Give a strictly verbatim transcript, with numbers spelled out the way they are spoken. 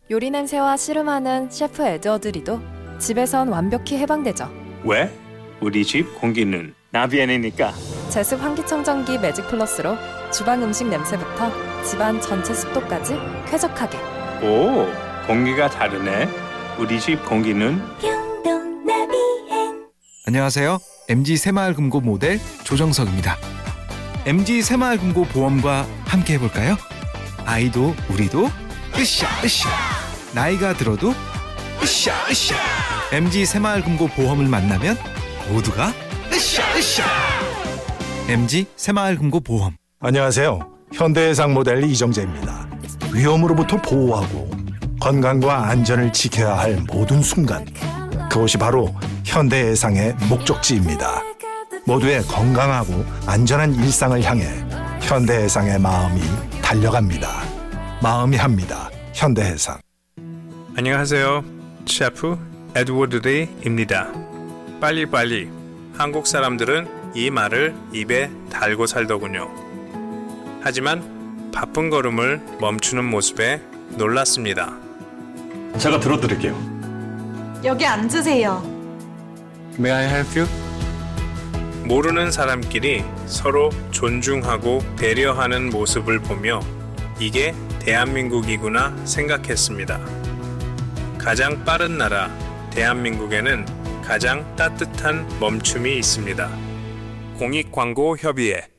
요리 냄새와 씨름하는 셰프 에드워드 리도 집에선 완벽히 해방되죠. 왜? 우리 집 공기는 나비엔이니까. 제습 환기청정기 매직 플러스로 주방 음식 냄새부터 집안 전체 습도까지 쾌적하게. 오, 공기가 다르네. 우리 집 공기는 경동 나비엔. 안녕하세요. 엠지 새마을금고 모델 조정석입니다. 엠지 새마을금고 보험과 함께 해볼까요? 아이도 우리도 으쌰 으쌰, 나이가 들어도 으쌰 으쌰. 엠지 새마을금고 보험을 만나면 모두가 으쌰 으쌰. 엠지 새마을금고 보험. 안녕하세요. 현대해상 모델 이정재입니다. 위험으로부터 보호하고 건강과 안전을 지켜야 할 모든 순간, 그것이 바로 현대해상의 목적지입니다. 모두의 건강하고 안전한 일상을 향해 현대해상의 마음이 달려갑니다. 마음이 합니다. 현대해상. 안녕하세요. 셰프 에드워드 리입니다. 빨리빨리. 한국 사람들은 이 말을 입에 달고 살더군요. 하지만 바쁜 걸음을 멈추는 모습에 놀랐습니다. 제가 들어드릴게요. 여기 앉으세요. May I help you? 모르는 사람끼리 서로 존중하고 배려하는 모습을 보며 이게 대한민국이구나 생각했습니다. 가장 빠른 나라 대한민국에는 가장 따뜻한 멈춤이 있습니다. 공익광고협의회